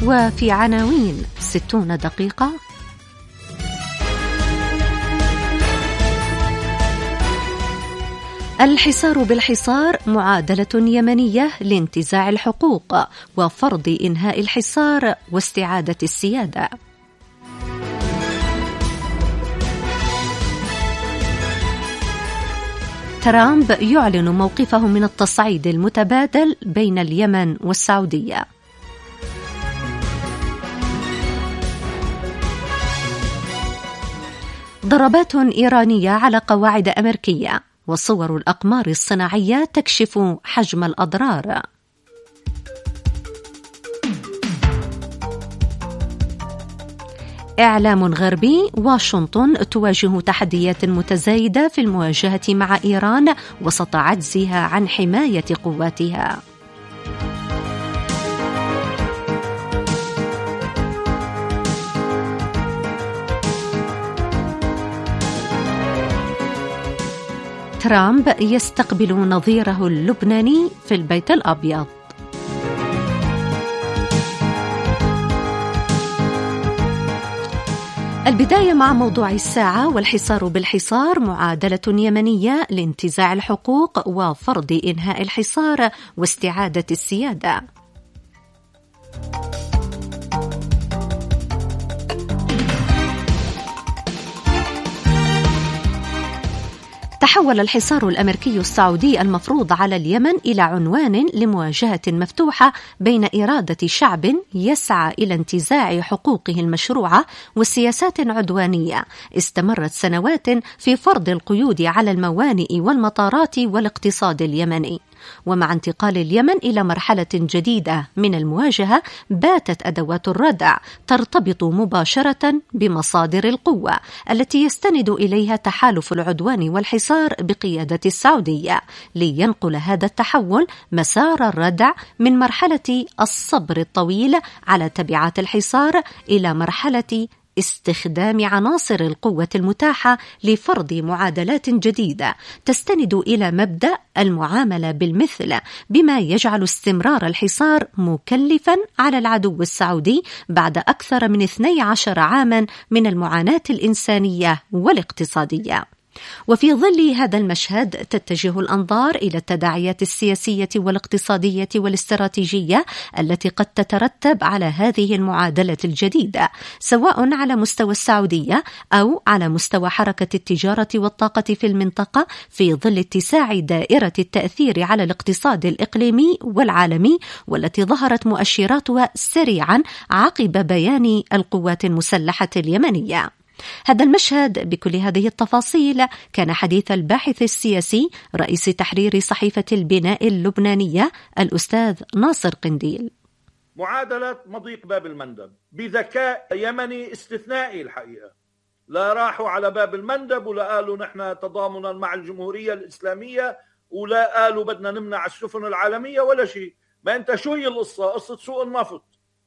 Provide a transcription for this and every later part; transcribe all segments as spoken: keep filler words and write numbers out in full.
وفي عناوين ستون دقيقة. الحصار بالحصار، معادلة يمنية لانتزاع الحقوق وفرض إنهاء الحصار واستعادة السيادة. ترامب يعلن موقفه من التصعيد المتبادل بين اليمن والسعودية. ضربات إيرانية على قواعد أمريكية، وصور الأقمار الصناعية تكشف حجم الأضرار. إعلام غربي، واشنطن تواجه تحديات متزايدة في المواجهة مع إيران وسط عجزها عن حماية قواتها. ترامب يستقبل نظيره اللبناني في البيت الأبيض. البداية مع موضوع الساعة، والحصار بالحصار، معادلة يمنية لانتزاع الحقوق وفرض إنهاء الحصار واستعادة السيادة. تحول الحصار الأمريكي السعودي المفروض على اليمن إلى عنوان لمواجهة مفتوحة بين إرادة شعب يسعى إلى انتزاع حقوقه المشروعة وسياسات عدوانية استمرت سنوات في فرض القيود على الموانئ والمطارات والاقتصاد اليمني. ومع انتقال اليمن إلى مرحلة جديدة من المواجهة، باتت أدوات الردع ترتبط مباشرة بمصادر القوة التي يستند إليها تحالف العدوان والحصار بقيادة السعودية، لينقل هذا التحول مسار الردع من مرحلة الصبر الطويل على تبعات الحصار إلى مرحلة استخدام عناصر القوة المتاحة لفرض معادلات جديدة تستند إلى مبدأ المعاملة بالمثل، بما يجعل استمرار الحصار مكلفا على العدو السعودي بعد أكثر من اثني عشر عاما من المعاناة الإنسانية والاقتصادية. وفي ظل هذا المشهد تتجه الأنظار إلى التداعيات السياسية والاقتصادية والاستراتيجية التي قد تترتب على هذه المعادلة الجديدة، سواء على مستوى السعودية أو على مستوى حركة التجارة والطاقة في المنطقة، في ظل اتساع دائرة التأثير على الاقتصاد الإقليمي والعالمي، والتي ظهرت مؤشراتها سريعا عقب بيان القوات المسلحة اليمنية. هذا المشهد بكل هذه التفاصيل كان حديث الباحث السياسي رئيس تحرير صحيفة البناء اللبنانية الأستاذ ناصر قنديل. معادلة مضيق باب المندب بذكاء يمني استثنائي الحقيقة. لا راحوا على باب المندب ولا قالوا نحن تضامنا مع الجمهورية الإسلامية ولا قالوا بدنا نمنع السفن العالمية ولا شيء. ما أنت شو هي القصة؟ قصة سوق النفط.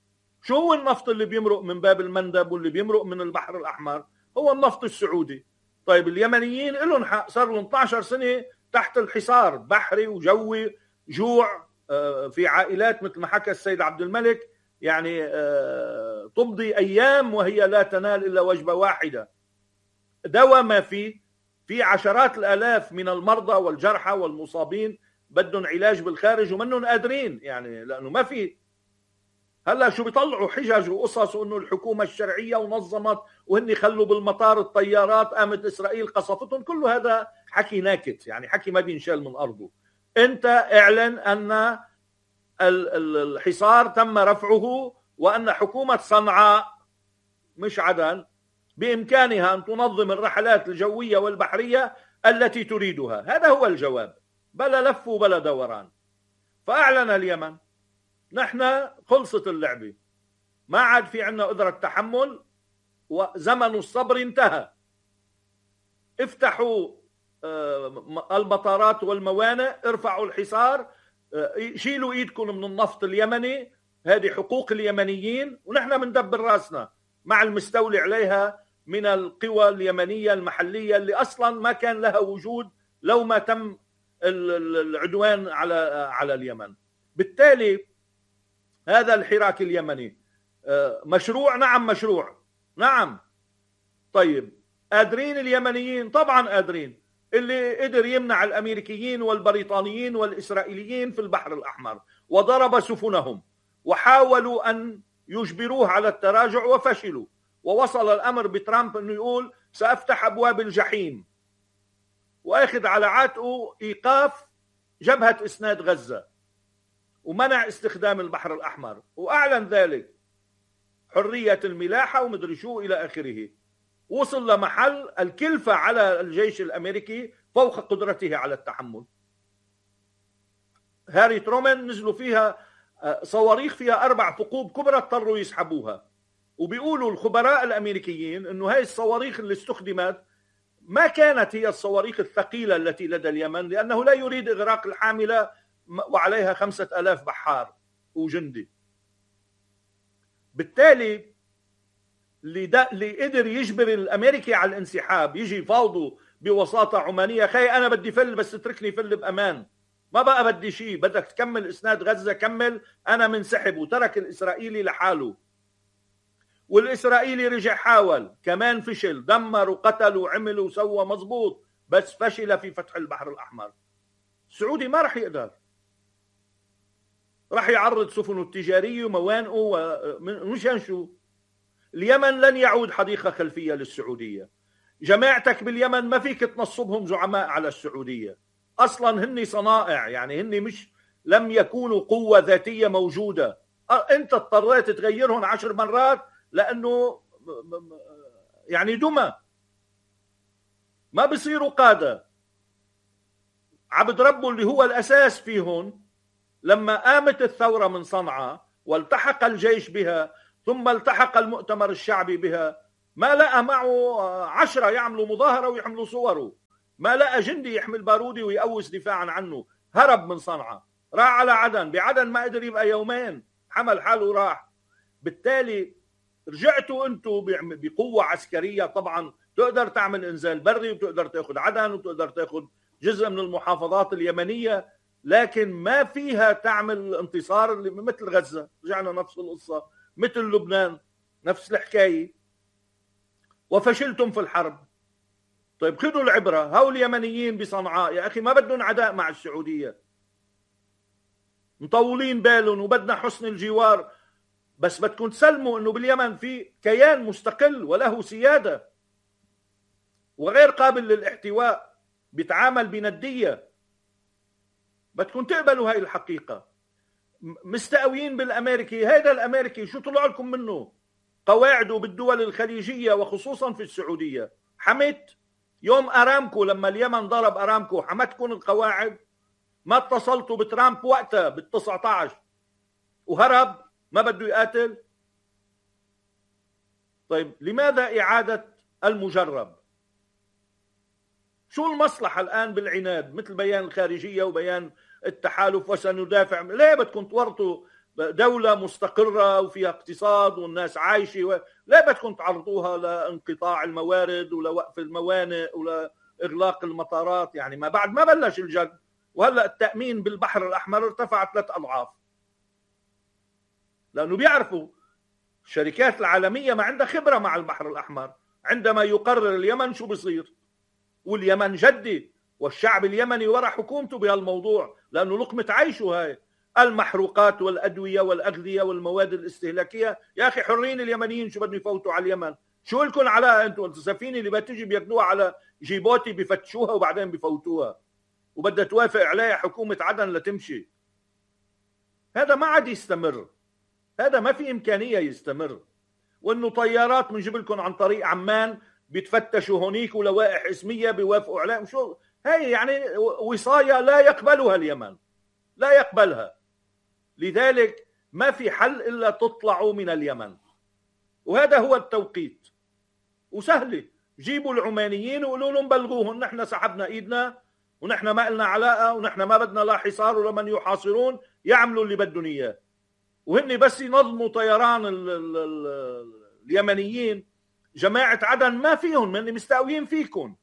شو هو النفط اللي بيمرق من باب المندب واللي بيمرق من البحر الأحمر؟ هو النفط السعودي. طيب اليمنيين لهم حق، صار لهم اثني عشر سنة تحت الحصار بحري وجوي، جوع في عائلات مثل ما حكى السيد عبد الملك، يعني تمضي أيام وهي لا تنال إلا وجبة واحدة. دواء ما في في عشرات الآلاف من المرضى والجرحى والمصابين بدهم علاج بالخارج ومنهم قادرين، يعني لأنه ما في. هلا شو بيطلعوا حجج وقصص انه الحكومه الشرعيه ونظمت وهن خلوا بالمطار الطيارات، قامت اسرائيل قصفتهم. كل هذا حكي ناكت، يعني حكي ما بينشال من ارضه. انت اعلن ان الحصار تم رفعه وان حكومه صنعاء مش عدن بامكانها ان تنظم الرحلات الجويه والبحريه التي تريدها. هذا هو الجواب، بلا لف وبلا دوران. فاعلن اليمن نحن خلصت اللعبة، ما عاد في عنا قدرة تحمل وزمن الصبر انتهى. افتحوا المطارات والموانئ، ارفعوا الحصار، شيلوا ايدكم من النفط اليمني، هذه حقوق اليمنيين، ونحن بندبر راسنا مع المستولي عليها من القوى اليمنية المحلية اللي أصلا ما كان لها وجود لو ما تم العدوان على على اليمن. بالتالي هذا الحراك اليمني مشروع؟ نعم مشروع، نعم. طيب قادرين اليمنيين؟ طبعا قادرين. اللي قدر يمنع الأمريكيين والبريطانيين والإسرائيليين في البحر الأحمر وضرب سفنهم وحاولوا أن يجبروه على التراجع وفشلوا، ووصل الأمر بترامب أنه يقول سأفتح أبواب الجحيم، وأخذ على عاتقه إيقاف جبهة إسناد غزة ومنع استخدام البحر الأحمر، وأعلن ذلك حرية الملاحة ومدري شو إلى آخره. وصل لمحل الكلفة على الجيش الأمريكي فوق قدرته على التحمل. هاري ترومان نزلوا فيها صواريخ فيها أربع ثقوب كبرى اضطروا يسحبوها، وبيقولوا الخبراء الأمريكيين أنه هاي الصواريخ اللي استخدمت ما كانت هي الصواريخ الثقيلة التي لدى اليمن، لأنه لا يريد إغراق الحاملة وعليها خمسة آلاف بحار وجندي. بالتالي اللي, اللي قدر يجبر الأمريكي على الانسحاب يجي يفاوضوا بوساطة عمانية، خي أنا بدي فل بس تركني فل بأمان، ما بقى بدي شيء، بدك تكمل إسناد غزة كمل، أنا منسحب. وترك الإسرائيلي لحاله، والإسرائيلي رجع حاول كمان فشل، دمر وقتل وعمل وسوى مزبوط، بس فشل في فتح البحر الأحمر. السعودي ما رح يقدر، رح يعرض سفنه التجارية وموانئه ومشان شو؟ اليمن لن يعود حديقة خلفية للسعودية. جماعتك باليمن ما فيك تنصبهم زعماء على السعودية، أصلا هن صنائع، يعني هن مش لم يكونوا قوة ذاتية موجودة. أنت اضطريت تغيرهم عشر مرات لأنه يعني دمى ما بيصيروا قادة. عبد ربه اللي هو الأساس فيهم لما قامت الثورة من صنعاء والتحق الجيش بها ثم التحق المؤتمر الشعبي بها، ما لقى معه عشرة يعملوا مظاهرة ويحملوا صوره، ما لقى جندي يحمل بارودي ويقوس دفاعا عنه، هرب من صنعاء راح على عدن، بعدن ما قدر يبقى يومين، حمل حاله وراح. بالتالي رجعتوا انتوا بقوة عسكرية، طبعا تقدر تعمل انزال بري وتقدر تاخذ عدن وتقدر تاخذ جزء من المحافظات اليمنية، لكن ما فيها تعمل انتصار اللي مثل غزة. رجعنا نفس القصة، مثل لبنان نفس الحكاية، وفشلتم في الحرب. طيب خذوا العبرة، هؤلاء اليمنيين بصنعاء يا أخي ما بدهم عداء مع السعودية، مطولين بالهم وبدنا حسن الجوار، بس بدكم تسلموا أنه باليمن في كيان مستقل وله سيادة وغير قابل للاحتواء، بيتعامل بندية. بدكم تقبلوا هاي الحقيقة. مستقويين بالأمريكي، هذا الأمريكي شو طلع لكم منه؟ قواعده بالدول الخليجية وخصوصا في السعودية حمت. يوم أرامكو لما اليمن ضرب أرامكو حمتكم القواعد؟ ما اتصلتوا بترامب وقتها بالتسعة عشر وهرب ما بده يقاتل؟ طيب لماذا إعادة المجرب؟ شو المصلحة الآن بالعناد مثل بيان الخارجية وبيان التحالف وسندافع؟ ليه بدكم تورطوا دولة مستقرة وفيها اقتصاد والناس عايشة و... ليه بدكم تعرضوها لانقطاع الموارد ولوقف الموانئ ولإغلاق المطارات؟ يعني ما بعد ما بلش الجد، وهلأ التأمين بالبحر الأحمر ارتفع ثلاث أضعاف، لأنه بيعرفوا الشركات العالمية ما عندها خبرة مع البحر الأحمر. عندما يقرر اليمن شو بيصير، واليمن جدي والشعب اليمني وراء حكومته بهالموضوع، لأنه لقمة عيشه هاي المحروقات والأدوية والأغذية والمواد الاستهلاكية. يا أخي حرين اليمنيين شو بدهم يفوتوا على اليمن؟ شو لكم على أنتم السفينة اللي بتجي بياخدوها على جيبوتي بفتشوها وبعدين بفوتوها وبدها توافق عليها حكومة عدن لتمشي؟ هذا ما عاد يستمر، هذا ما في إمكانية يستمر. وإنه طيارات بنجيب لكم عن طريق عمان بيتفتشوا هونيك ولوائح اسمية بيوافقوا عليها، شو هاي؟ يعني وصاية لا يقبلها اليمن، لا يقبلها. لذلك ما في حل إلا تطلعوا من اليمن، وهذا هو التوقيت. وسهلة، جيبوا العمانيين وقولوا لهم بلغوهم نحن سحبنا إيدنا ونحن ما لنا علاقة ونحن ما بدنا لا حصار ولمن يحاصرون يعملوا اللي بدهم إياه، وهن بس ينظموا طيران ال ال ال اليمنيين. جماعة عدن ما فيهم، من مستقويين فيكم.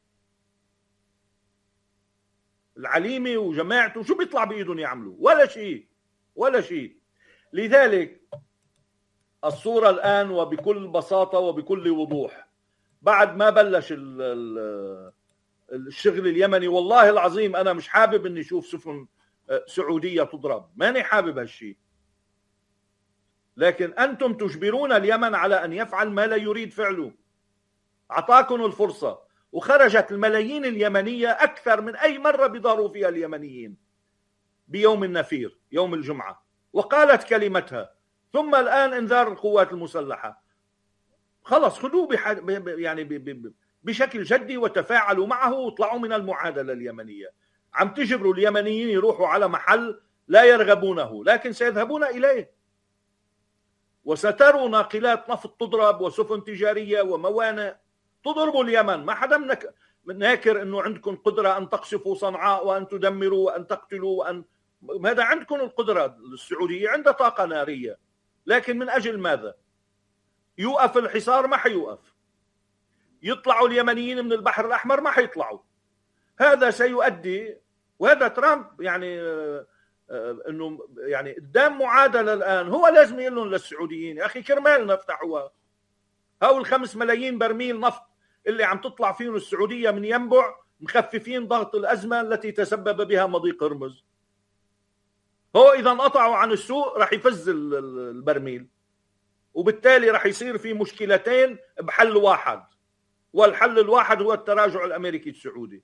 العليمي وجماعته شو بيطلع بإيدهم يعملوا؟ ولا شيء ولا شيء. لذلك الصورة الآن وبكل بساطة وبكل وضوح بعد ما بلش الشغل اليمني. والله العظيم أنا مش حابب أني أشوف سفن سعودية تضرب، ماني حابب هالشيء، لكن أنتم تجبرون اليمن على أن يفعل ما لا يريد فعله. أعطاكم الفرصة وخرجت الملايين اليمنية أكثر من أي مرة بيضاروا فيها اليمنيين بيوم النفير يوم الجمعة، وقالت كلمتها. ثم الآن انذار القوات المسلحة، خلص خذوه بح... يعني ب... ب... بشكل جدي وتفاعلوا معه واطلعوا من المعادلة اليمنية. عم تجبروا اليمنيين يروحوا على محل لا يرغبونه لكن سيذهبون إليه، وستروا ناقلات نفط تضرب وسفن تجارية وموانئ تضربوا اليمن. ما حدا منك ناكر أنه عندكم قدرة أن تقصفوا صنعاء وأن تدمروا وأن تقتلوا وأن... هذا عندكم القدرة. السعودية عندها طاقة نارية، لكن من أجل ماذا؟ يوقف الحصار؟ ما حيوقف. يطلعوا اليمنيين من البحر الأحمر؟ ما حيطلعوا. هذا سيؤدي، وهذا ترامب يعني انه يعني قدام معادله الان هو لازم يقول لهم للسعوديين يا اخي كرمالنا افتحوها. هاو الخمس ملايين برميل نفط اللي عم تطلع فيهم السعوديه من ينبع مخففين ضغط الازمه التي تسبب بها مضيق هرمز. هو اذا انقطعوا عن السوق راح يفز البرميل، وبالتالي راح يصير في مشكلتين بحل واحد، والحل الواحد هو التراجع الامريكي السعودي.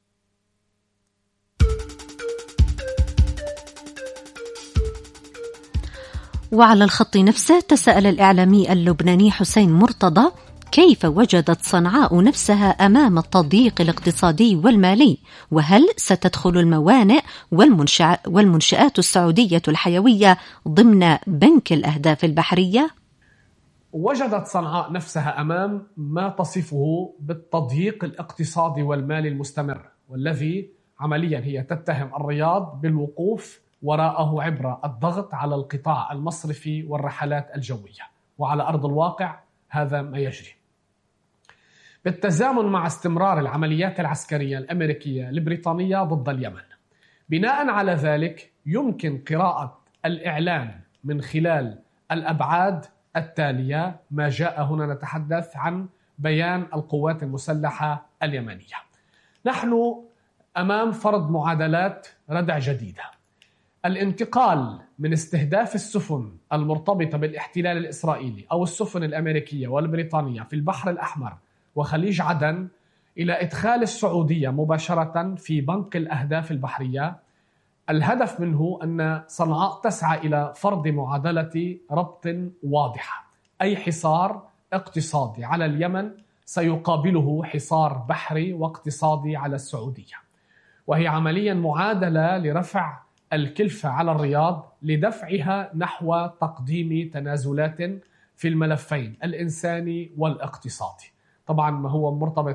وعلى الخط نفسه تساءل الإعلامي اللبناني حسين مرتضى كيف وجدت صنعاء نفسها أمام التضييق الاقتصادي والمالي، وهل ستدخل الموانئ والمنشآت السعودية الحيوية ضمن بنك الأهداف البحرية؟ وجدت صنعاء نفسها أمام ما تصفه بالتضييق الاقتصادي والمالي المستمر، والذي عمليا هي تتهم الرياض بالوقوف وراءه عبر الضغط على القطاع المصرفي والرحلات الجوية. وعلى أرض الواقع هذا ما يجري. بالتزامن مع استمرار العمليات العسكرية الأمريكية البريطانية ضد اليمن، بناء على ذلك يمكن قراءة الإعلام من خلال الأبعاد التالية. ما جاء هنا نتحدث عن بيان القوات المسلحة اليمنية. نحن أمام فرض معادلات ردع جديدة. الانتقال من استهداف السفن المرتبطة بالاحتلال الإسرائيلي أو السفن الأمريكية والبريطانية في البحر الأحمر وخليج عدن إلى إدخال السعودية مباشرة في بنك الأهداف البحرية، الهدف منه أن صنعاء تسعى إلى فرض معادلة ربط واضحة. أي حصار اقتصادي على اليمن سيقابله حصار بحري واقتصادي على السعودية، وهي عمليا معادلة لرفع الكلفة على الرياض لدفعها نحو تقديم تنازلات في الملفين الإنساني والاقتصادي. طبعا ما هو مرتبط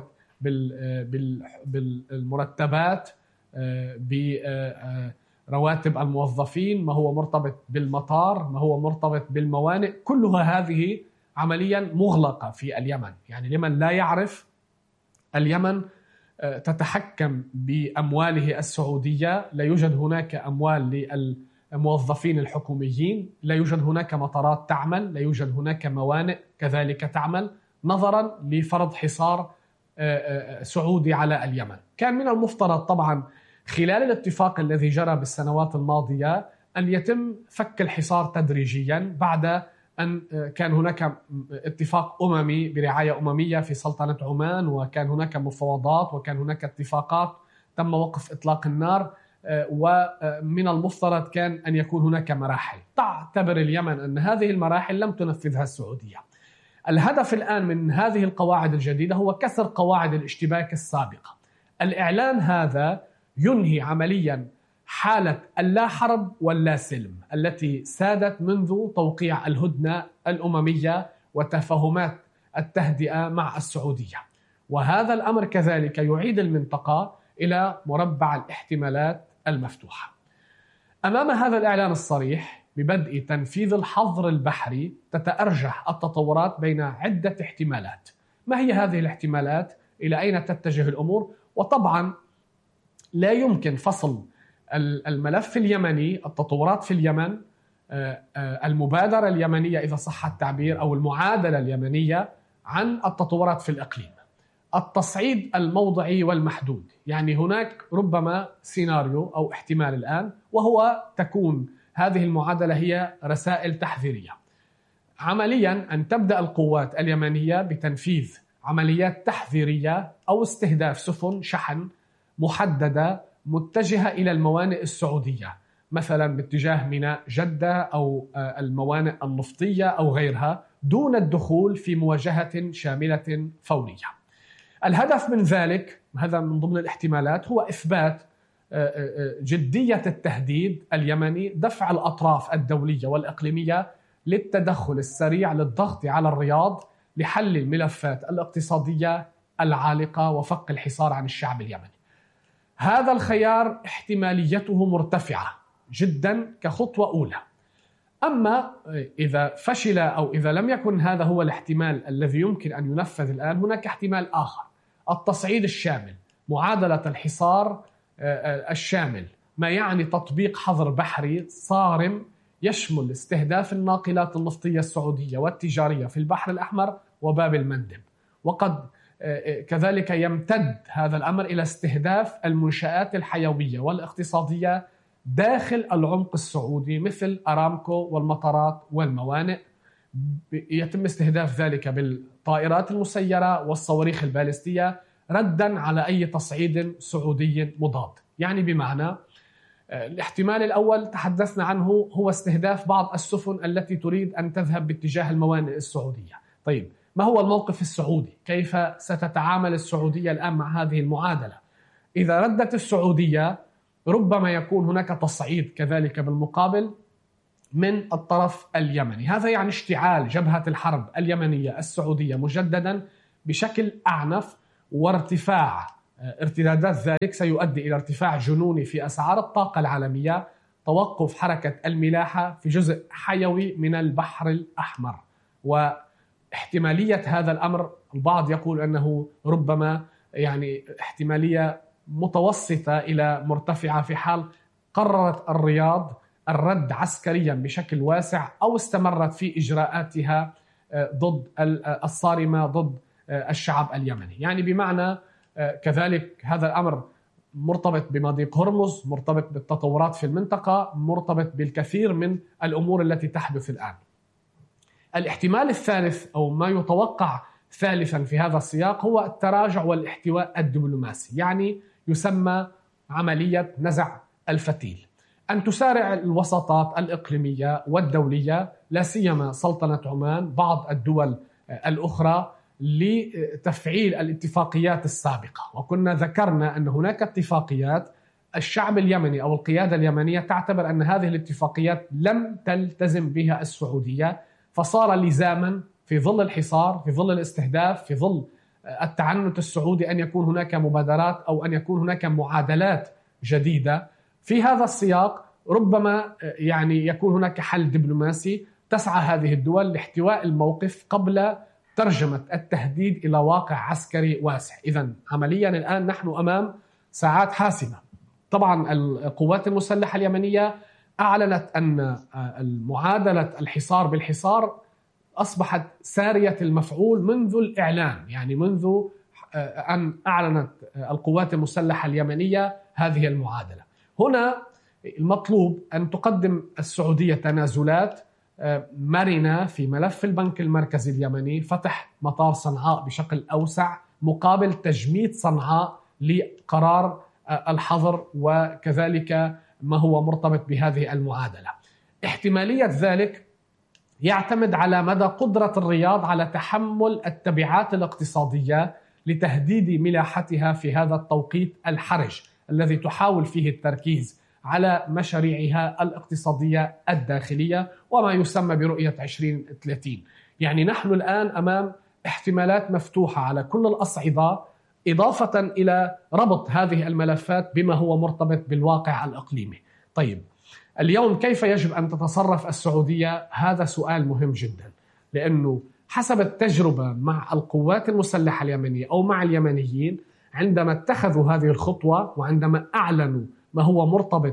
بالمرتبات، برواتب الموظفين، ما هو مرتبط بالمطار، ما هو مرتبط بالموانئ، كلها هذه عمليا مغلقة في اليمن. يعني اليمن لا يعرف، اليمن تتحكم بأمواله السعودية، لا يوجد هناك أموال للموظفين الحكوميين، لا يوجد هناك مطارات تعمل، لا يوجد هناك موانئ كذلك تعمل، نظرا لفرض حصار سعودي على اليمن. كان من المفترض طبعا خلال الاتفاق الذي جرى بالسنوات الماضية أن يتم فك الحصار تدريجيا بعد أن كان هناك اتفاق أممي برعاية أممية في سلطنة عمان، وكان هناك مفاوضات وكان هناك اتفاقات تم وقف إطلاق النار، ومن المفترض كان أن يكون هناك مراحل. تعتبر اليمن أن هذه المراحل لم تنفذها السعودية. الهدف الآن من هذه القواعد الجديدة هو كسر قواعد الاشتباك السابقة. الإعلان هذا ينهي عمليا حالة اللا حرب واللا سلم التي سادت منذ توقيع الهدنة الأممية وتفاهمات التهدئة مع السعودية، وهذا الأمر كذلك يعيد المنطقة إلى مربع الاحتمالات المفتوحة. أمام هذا الإعلان الصريح ببدء تنفيذ الحظر البحري تتأرجح التطورات بين عدة احتمالات. ما هي هذه الاحتمالات؟ إلى أين تتجه الأمور؟ وطبعا لا يمكن فصل الملف اليمني، التطورات في اليمن، المبادرة اليمنية إذا صح التعبير أو المعادلة اليمنية عن التطورات في الإقليم. التصعيد الموضعي والمحدود، يعني هناك ربما سيناريو أو احتمال الآن، وهو تكون هذه المعادلة هي رسائل تحذيرية. عمليا أن تبدأ القوات اليمنية بتنفيذ عمليات تحذيرية أو استهداف سفن شحن محددة متجهة إلى الموانئ السعودية، مثلا باتجاه ميناء جدة أو الموانئ النفطية أو غيرها، دون الدخول في مواجهة شاملة فورية. الهدف من ذلك، هذا من ضمن الاحتمالات، هو إثبات جدية التهديد اليمني، دفع الأطراف الدولية والإقليمية للتدخل السريع للضغط على الرياض لحل الملفات الاقتصادية العالقة وفك الحصار عن الشعب اليمني. هذا الخيار احتماليته مرتفعة جدا كخطوة أولى. أما إذا فشل أو إذا لم يكن هذا هو الاحتمال الذي يمكن أن ينفذ الآن، هناك احتمال آخر، التصعيد الشامل، معادلة الحصار الشامل، ما يعني تطبيق حظر بحري صارم يشمل استهداف الناقلات النفطية السعودية والتجارية في البحر الأحمر وباب المندب، وقد كذلك يمتد هذا الأمر إلى استهداف المنشآت الحيوية والاقتصادية داخل العمق السعودي مثل أرامكو والمطارات والموانئ. يتم استهداف ذلك بالطائرات المسيرة والصواريخ البالستية رداً على أي تصعيد سعودي مضاد. يعني بمعنى الاحتمال الأول تحدثنا عنه هو استهداف بعض السفن التي تريد أن تذهب باتجاه الموانئ السعودية. طيب، ما هو الموقف السعودي؟ كيف ستتعامل السعودية الآن مع هذه المعادلة؟ إذا ردت السعودية ربما يكون هناك تصعيد كذلك بالمقابل من الطرف اليمني. هذا يعني اشتعال جبهة الحرب اليمنية السعودية مجددا بشكل أعنف، وارتفاع ارتدادات ذلك سيؤدي إلى ارتفاع جنوني في أسعار الطاقة العالمية، توقف حركة الملاحة في جزء حيوي من البحر الأحمر. واحتمالية هذا الأمر البعض يقول أنه ربما يعني احتمالية متوسطة إلى مرتفعة في حال قررت الرياض الرد عسكريا بشكل واسع أو استمرت في إجراءاتها ضد الصارمة ضد الشعب اليمني. يعني بمعنى كذلك هذا الأمر مرتبط بمضيق هرمز، مرتبط بالتطورات في المنطقة، مرتبط بالكثير من الأمور التي تحدث الآن. الاحتمال الثالث أو ما يتوقع ثالثا في هذا السياق هو التراجع والاحتواء الدبلوماسي، يعني يسمى عملية نزع الفتيل، أن تسارع الوساطات الإقليمية والدولية، لا سيما سلطنة عمان، بعض الدول الأخرى، لتفعيل الاتفاقيات السابقة. وكنا ذكرنا أن هناك اتفاقيات الشعب اليمني أو القيادة اليمنية تعتبر أن هذه الاتفاقيات لم تلتزم بها السعودية، فصار لزاما في ظل الحصار، في ظل الاستهداف، في ظل التعنت السعودي أن يكون هناك مبادرات أو أن يكون هناك معادلات جديدة. في هذا السياق ربما يعني يكون هناك حل دبلوماسي تسعى هذه الدول لاحتواء الموقف قبل ترجمة التهديد إلى واقع عسكري واسع. إذن عمليا الآن نحن أمام ساعات حاسمة. طبعا القوات المسلحة اليمنية أعلنت أن المعادلة الحصار بالحصار أصبحت سارية المفعول منذ الإعلان، يعني منذ أن أعلنت القوات المسلحة اليمنية هذه المعادلة. هنا المطلوب أن تقدم السعودية تنازلات مرنة في ملف البنك المركزي اليمني، فتح مطار صنعاء بشكل أوسع مقابل تجميد صنعاء لقرار الحظر، وكذلك ما هو مرتبط بهذه المعادلة. احتمالية ذلك يعتمد على مدى قدرة الرياض على تحمل التبعات الاقتصادية لتهديد ملاحتها في هذا التوقيت الحرج الذي تحاول فيه التركيز على مشاريعها الاقتصادية الداخلية وما يسمى برؤية عشرين ثلاثين. يعني نحن الآن أمام احتمالات مفتوحة على كل الأصعدة، إضافة إلى ربط هذه الملفات بما هو مرتبط بالواقع الإقليمي. طيب، اليوم كيف يجب أن تتصرف السعودية؟ هذا سؤال مهم جدا، لأنه حسب التجربة مع القوات المسلحة اليمنية أو مع اليمنيين عندما اتخذوا هذه الخطوة وعندما أعلنوا ما هو مرتبط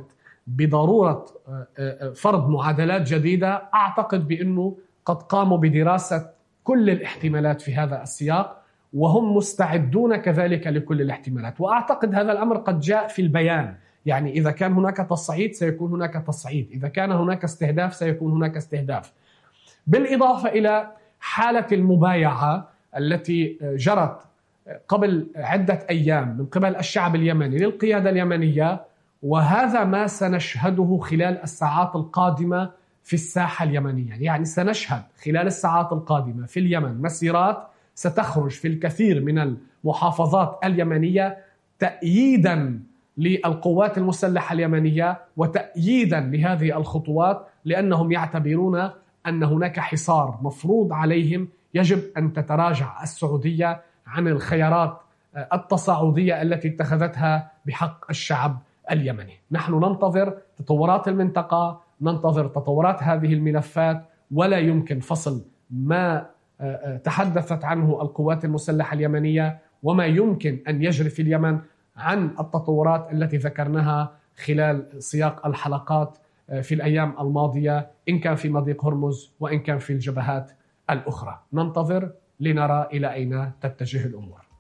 بضرورة فرض معادلات جديدة، أعتقد بأنه قد قاموا بدراسة كل الاحتمالات في هذا السياق، وهم مستعدون كذلك لكل الاحتمالات. وأعتقد هذا الأمر قد جاء في البيان، يعني إذا كان هناك تصعيد سيكون هناك تصعيد، إذا كان هناك استهداف سيكون هناك استهداف. بالإضافة إلى حالة المبايعة التي جرت قبل عدة أيام من قبل الشعب اليمني للقيادة اليمنية، وهذا ما سنشهده خلال الساعات القادمة في الساحة اليمنية. يعني سنشهد خلال الساعات القادمة في اليمن مسيرات ستخرج في الكثير من المحافظات اليمنية تأييدا للقوات المسلحة اليمنية وتأييدا لهذه الخطوات، لأنهم يعتبرون أن هناك حصار مفروض عليهم، يجب أن تتراجع السعودية عن الخيارات التصاعدية التي اتخذتها بحق الشعب اليمني. نحن ننتظر تطورات المنطقة، ننتظر تطورات هذه الملفات، ولا يمكن فصل ما تحدثت عنه القوات المسلحة اليمنية وما يمكن أن يجري في اليمن عن التطورات التي ذكرناها خلال سياق الحلقات في الأيام الماضية، إن كان في مضيق هرمز وإن كان في الجبهات الأخرى. ننتظر لنرى إلى أين تتجه الأمور.